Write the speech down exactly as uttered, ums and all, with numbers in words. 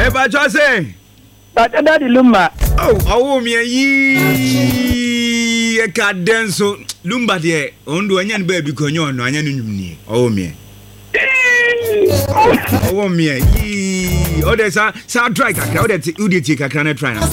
Me ba cho say. But daddy Lumba. Oh, oh me yi. E ka denso Lumba de ondo anya ne ba bi konyo no anya no nwumni. Oh me. Oh me yi. O de sa sa try kakra o de u de ti kakra na try na.